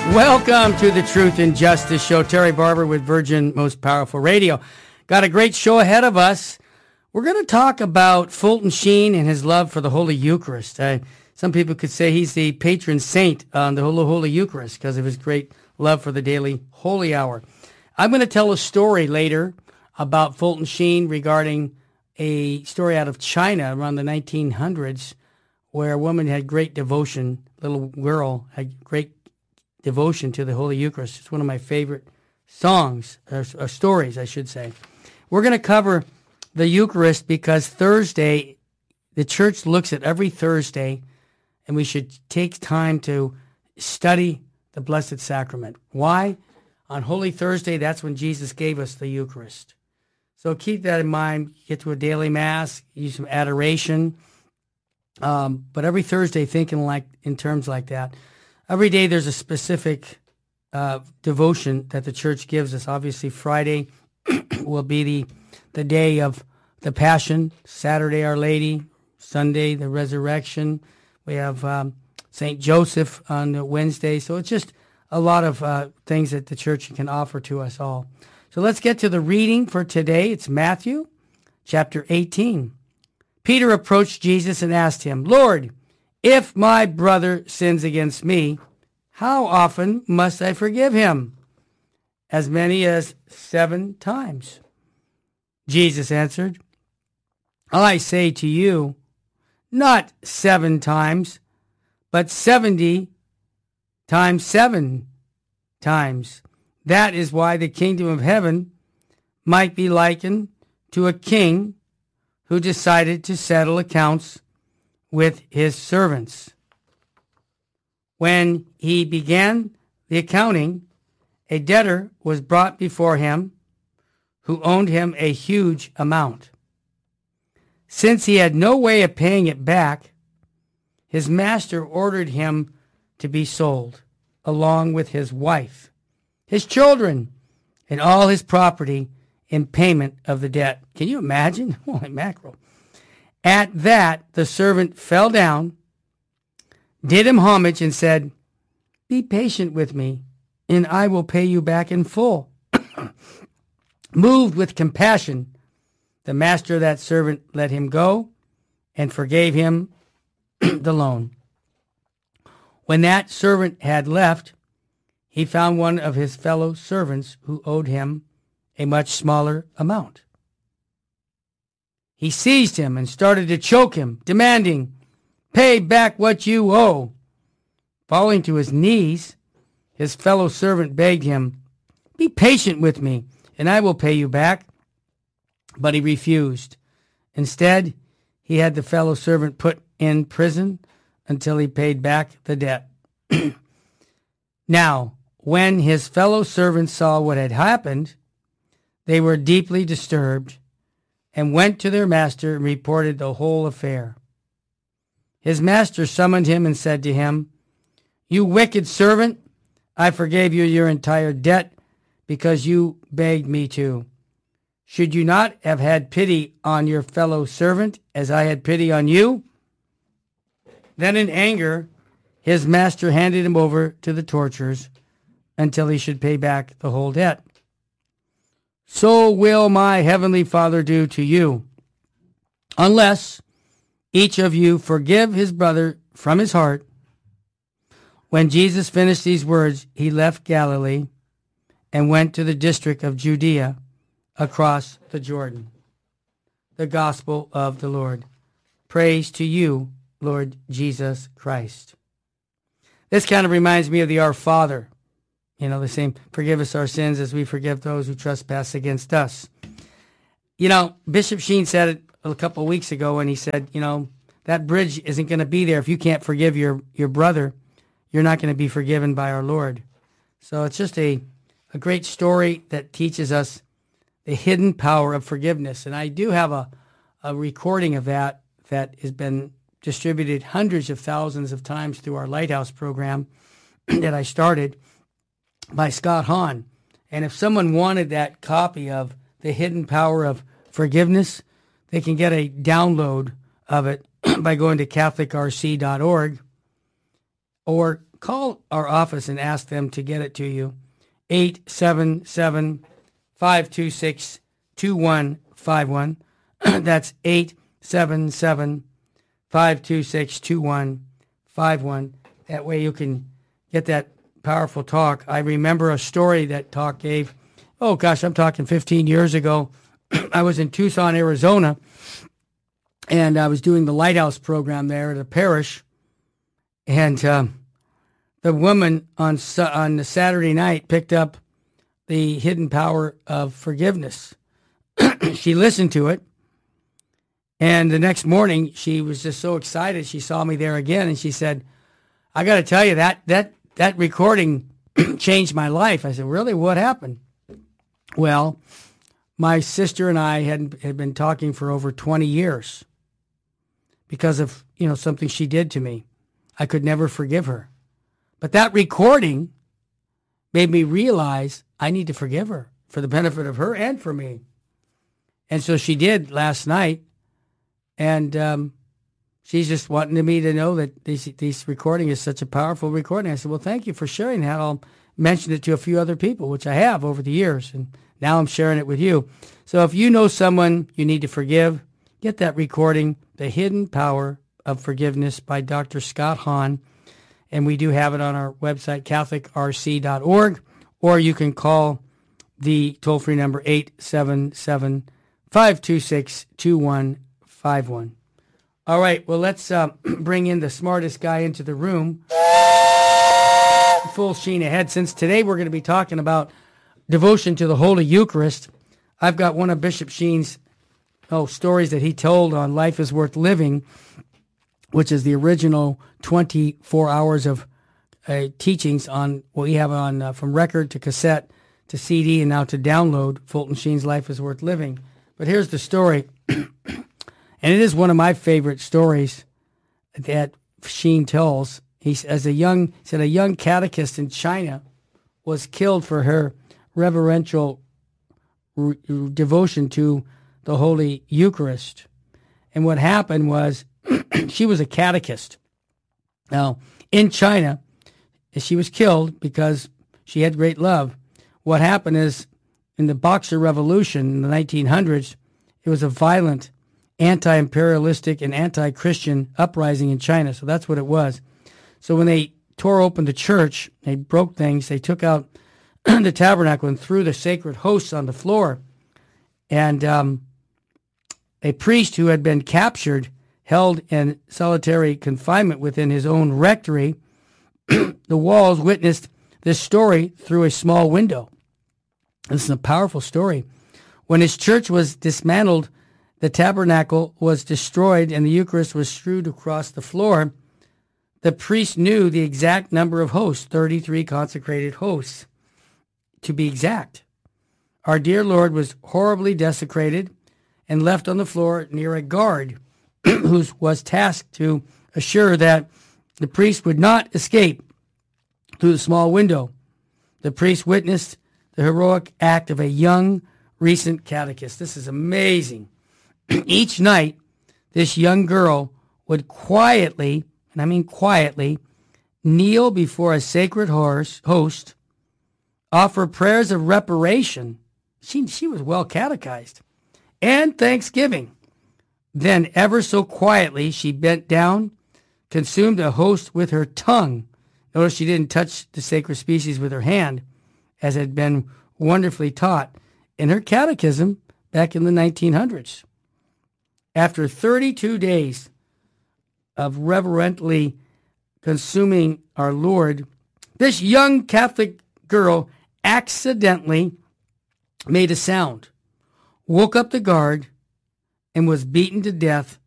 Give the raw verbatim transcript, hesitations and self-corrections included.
Welcome to the Truth and Justice Show. Terry Barber with Virgin Most Powerful Radio. Got a great show ahead of us. We're going to talk about Fulton Sheen and his love for the Holy Eucharist. Uh, some people could say he's the patron saint on the Holy, Holy Eucharist because of his great love for the daily Holy Hour. I'm going to tell a story later about Fulton Sheen regarding a story out of China around the nineteen hundreds where a woman had great devotion, little girl had great devotion to the Holy Eucharist. It's one of my favorite songs, or, or stories, I should say. We're going to cover the Eucharist because Thursday, the church looks at every Thursday, and we should take time to study the Blessed Sacrament. Why? On Holy Thursday, that's when Jesus gave us the Eucharist. So keep that in mind. Get to a daily Mass, use some adoration. Um, but every Thursday, thinking like in terms like that. Every day there's a specific uh, devotion that the church gives us. Obviously, Friday will be the the day of the Passion. Saturday, Our Lady. Sunday, the Resurrection. We have um, Saint Joseph on Wednesday. So it's just a lot of uh, things that the church can offer to us all. So let's get to the reading for today. It's Matthew chapter eighteen. Peter approached Jesus and asked him, "Lord, if my brother sins against me, how often must I forgive him? As many as seven times." Jesus answered, "I say to you, not seven times, but seventy times seven times. That is why the kingdom of heaven might be likened to a king who decided to settle accounts with his servants. When he began the accounting, a debtor was brought before him who owed him a huge amount. Since he had no way of paying it back, his master ordered him to be sold, along with his wife, his children, and all his property in payment of the debt." Can you imagine? Holy mackerel. At that, the servant fell down, did him homage, and said, "Be patient with me, and I will pay you back in full." Moved with compassion, the master of that servant let him go and forgave him the loan. When that servant had left, he found one of his fellow servants who owed him a much smaller amount. He seized him and started to choke him, demanding, "Pay back what you owe." Falling to his knees, his fellow servant begged him, "Be patient with me, and I will pay you back." But he refused. Instead, he had the fellow servant put in prison until he paid back the debt. Now, when his fellow servants saw what had happened, they were deeply disturbed and went to their master and reported the whole affair. His master summoned him and said to him, "You wicked servant, I forgave you your entire debt because you begged me to. Should you not have had pity on your fellow servant as I had pity on you?" Then in anger, his master handed him over to the torturers until he should pay back the whole debt. So will my heavenly Father do to you, unless each of you forgive his brother from his heart. When Jesus finished these words, he left Galilee and went to the district of Judea across the Jordan. The Gospel of the Lord. Praise to you, Lord Jesus Christ. This kind of reminds me of the Our Father. You know, the same, "Forgive us our sins as we forgive those who trespass against us." You know, Bishop Sheen said it a couple of weeks ago when he said, you know, that bridge isn't going to be there if you can't forgive your, your brother. You're not going to be forgiven by our Lord. So it's just a, a great story that teaches us the hidden power of forgiveness. And I do have a, a recording of that that has been distributed hundreds of thousands of times through our Lighthouse program that I started, by Scott Hahn. And if someone wanted that copy of The Hidden Power of Forgiveness, they can get a download of it by going to catholic r c dot org or call our office and ask them to get it to you. eight seven seven, five two six, two one five one. That's eight seven seven, five two six, two one five one. That way you can get that powerful talk. I remember a story that talk gave. Oh, gosh, I'm talking fifteen years ago. I was in Tucson, Arizona, and I was doing the Lighthouse program there at a parish. And um, the woman on on the Saturday night picked up the hidden power of forgiveness. She listened to it. And the next morning, she was just so excited. She saw me there again, and she said, I got to tell you, that that that recording changed my life. I said, really? What happened? Well, my sister and I had had been talking for over twenty years because of, you know, something she did to me. I could never forgive her. But that recording made me realize I need to forgive her for the benefit of her and for me. And so she did last night. And um, she's just wanting me to know that this, this recording is such a powerful recording. I said, well, thank you for sharing that. I'll mention it to a few other people, which I have over the years. And now I'm sharing it with you. So if you know someone you need to forgive, get that recording, The Hidden Power of Forgiveness by Doctor Scott Hahn. And we do have it on our website, catholic r c dot org. Or you can call the toll-free number eight seven seven, five two six, two one five one. All right, well, let's uh, bring in the smartest guy into the room. Full sheen ahead. Since today we're going to be talking about devotion to the Holy Eucharist, I've got one of Bishop Sheen's oh, stories that he told on Life is Worth Living, which is the original twenty-four hours of uh, teachings on what we have on uh, from record to cassette to C D and now to download, Fulton Sheen's Life is Worth Living. But here's the story, and it is one of my favorite stories that Sheen tells. He as a young said a young catechist in China was killed for her reverential re- devotion to the Holy Eucharist. And what happened was she was a catechist. Now, in China, she was killed because she had great love. What happened is in the Boxer Revolution in the nineteen hundreds, it was a violent anti-imperialistic and anti-Christian uprising in China. So that's what it was. So when they tore open the church, they broke things, they took out the tabernacle and threw the sacred hosts on the floor. And um, a priest who had been captured, held in solitary confinement within his own rectory, the walls witnessed this story through a small window. This is a powerful story. When his church was dismantled, the tabernacle was destroyed and the Eucharist was strewed across the floor. The priest knew the exact number of hosts, thirty-three consecrated hosts, to be exact. Our dear Lord was horribly desecrated and left on the floor near a guard who was tasked to assure that the priest would not escape through the small window. The priest witnessed the heroic act of a young, recent catechist. This is amazing. Each night, this young girl would quietly, and I mean quietly, kneel before a sacred horse, host, offer prayers of reparation. She, she was well catechized. And thanksgiving. Then, ever so quietly, she bent down, consumed a host with her tongue. Notice she didn't touch the sacred species with her hand, as had been wonderfully taught in her catechism back in the nineteen hundreds. After thirty-two days of reverently consuming our Lord, this young Catholic girl accidentally made a sound, woke up the guard, and was beaten to death